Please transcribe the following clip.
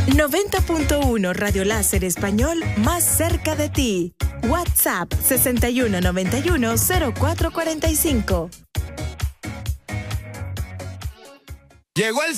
90.1 Radio Láser Español, más cerca de ti. WhatsApp 6191-0445. Llegó el